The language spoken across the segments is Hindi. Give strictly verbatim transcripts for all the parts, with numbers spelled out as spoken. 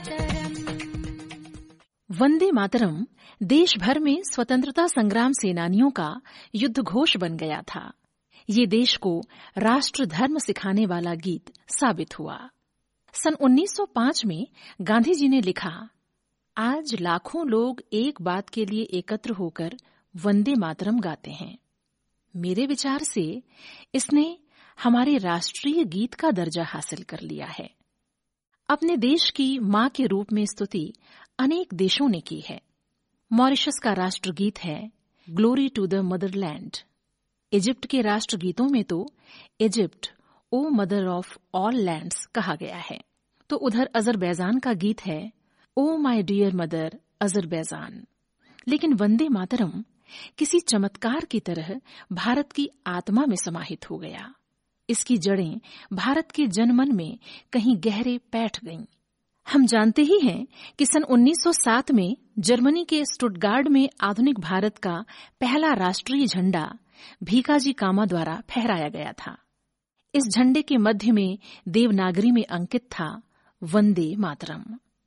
वंदे मातरम देश भर में स्वतंत्रता संग्राम सेनानियों का युद्ध घोष बन गया था। ये देश को राष्ट्र धर्म सिखाने वाला गीत साबित हुआ। सन उन्नीस सौ पाँच में गांधी जी ने लिखा, आज लाखों लोग एक बात के लिए एकत्र होकर वंदे मातरम गाते हैं। मेरे विचार से इसने हमारे राष्ट्रीय गीत का दर्जा हासिल कर लिया है। अपने देश की मां के रूप में स्तुति अनेक देशों ने की है। मॉरिशस का राष्ट्रगीत है glory to the Motherland. Egypt के राष्ट्रगीतों में तो Egypt O mother of all lands कहा गया है। तो उधर अजरबैजान का गीत है oh my dear mother Azerbaijan. लेकिन वंदे मातरम किसी चमत्कार की तरह भारत की आत्मा में समाहित हो गया। इसकी जड़ें भारत के जनमन में कहीं गहरे बैठ गईं। हम जानते ही हैं कि सन उन्नीस सौ सात में जर्मनी के स्टुटगार्ट में आधुनिक भारत का पहला राष्ट्रीय झंडा भीकाजी कामा द्वारा फहराया गया था। इस झंडे के मध्य में देवनागरी में अंकित था वंदे मातरम।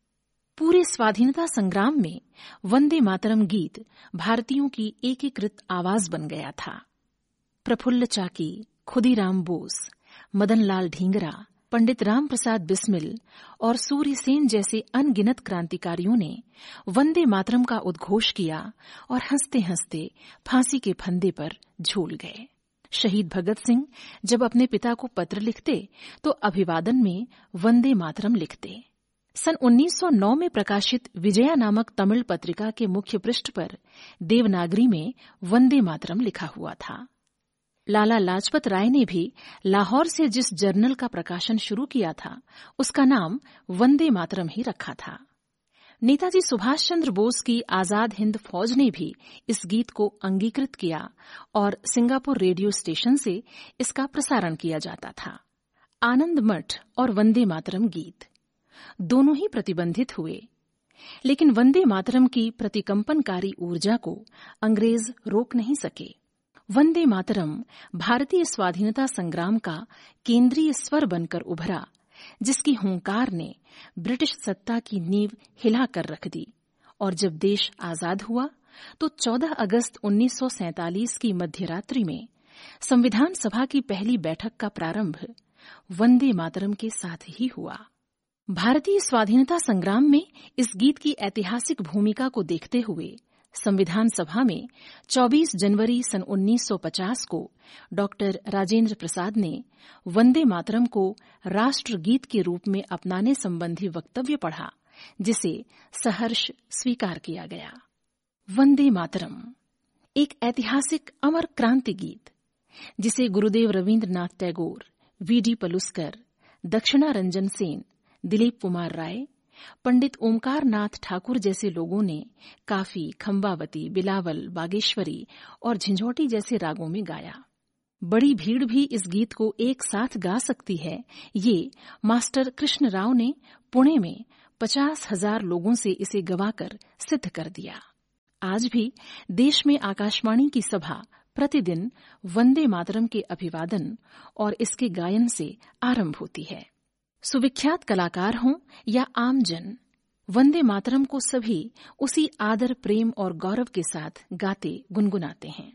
पूरे स्वाधीनता संग्राम में वंदे मातरम गीत भारतीयों की एकीकृत आवाज बन गया था। प्रफुल्ल चाकी, खुदीराम बोस, मदनलाल ढींगरा, पंडित राम प्रसाद बिस्मिल और सूर्य सेन जैसे अनगिनत क्रांतिकारियों ने वंदे मातरम का उद्घोष किया और हंसते हंसते फांसी के फंदे पर झूल गए। शहीद भगत सिंह जब अपने पिता को पत्र लिखते तो अभिवादन में वंदे मातरम लिखते। सन उन्नीस सौ नौ में प्रकाशित विजया नामक तमिल पत्रिका के मुख्य पृष्ठ पर देवनागरी में वंदे मातरम लिखा हुआ था। लाला लाजपत राय ने भी लाहौर से जिस जर्नल का प्रकाशन शुरू किया था उसका नाम वंदे मातरम ही रखा था। नेताजी सुभाष चंद्र बोस की आजाद हिंद फौज ने भी इस गीत को अंगीकृत किया और सिंगापुर रेडियो स्टेशन से इसका प्रसारण किया जाता था। आनंद मठ और वंदे मातरम गीत दोनों ही प्रतिबंधित हुए, लेकिन वंदे मातरम की प्रतिकंपनकारी ऊर्जा को अंग्रेज रोक नहीं सके। वंदे मातरम भारतीय स्वाधीनता संग्राम का केंद्रीय स्वर बनकर उभरा, जिसकी हुंकार ने ब्रिटिश सत्ता की नींव हिलाकर रख दी। और जब देश आजाद हुआ तो चौदह अगस्त उन्नीस सौ सैंतालीस की मध्यरात्रि में संविधान सभा की पहली बैठक का प्रारंभ वंदे मातरम के साथ ही हुआ। भारतीय स्वाधीनता संग्राम में इस गीत की ऐतिहासिक भूमिका को देखते हुए संविधान सभा में चौबीस जनवरी सन उन्नीस सौ पचास को डॉक्टर राजेंद्र प्रसाद ने वंदे मातरम को राष्ट्रगीत के रूप में अपनाने संबंधी वक्तव्य पढ़ा, जिसे सहर्ष स्वीकार किया गया। वंदे मातरम एक ऐतिहासिक अमर क्रांति गीत, जिसे गुरुदेव रवींद्रनाथ टैगोर, वी डी पलुस्कर, दक्षिणा रंजन सेन, दिलीप कुमार राय, पंडित ओमकार नाथ ठाकुर जैसे लोगों ने काफी, खंबावती, बिलावल, बागेश्वरी और झंझोटी जैसे रागों में गाया। बड़ी भीड़ भी इस गीत को एक साथ गा सकती है, ये मास्टर कृष्ण राव ने पुणे में पचास हजार लोगों से इसे गवाकर सिद्ध कर दिया। आज भी देश में आकाशवाणी की सभा प्रतिदिन वंदे मातरम के अभिवादन और इसके गायन से आरंभ होती है। सुविख्यात कलाकार हों या आमजन, वंदे मातरम को सभी उसी आदर, प्रेम और गौरव के साथ गाते गुनगुनाते हैं।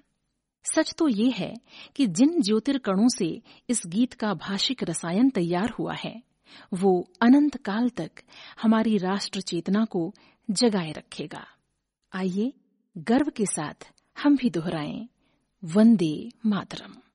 सच तो ये है कि जिन ज्योतिर्कणों से इस गीत का भाषिक रसायन तैयार हुआ है, वो अनंत काल तक हमारी राष्ट्र चेतना को जगाए रखेगा। आइए गर्व के साथ हम भी दोहराएं वंदे मातरम।